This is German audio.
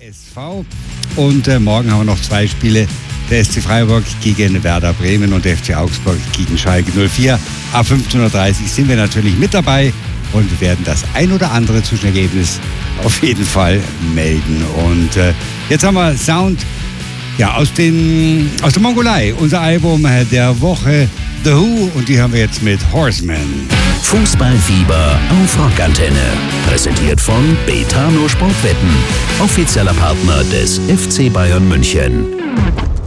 SV. Und morgen haben wir noch 2 Spiele. Der SC Freiburg gegen Werder Bremen und der FC Augsburg gegen Schalke 04. Ab 15.30 Uhr sind wir natürlich mit dabei und werden das ein oder andere Zwischenergebnis auf jeden Fall melden. Und jetzt haben wir Sound aus der Mongolei, unser Album der Woche, The Who, und die haben wir jetzt mit Horseman. Fußballfieber auf Rockantenne. Präsentiert von Betano Sportwetten, offizieller Partner des FC Bayern München.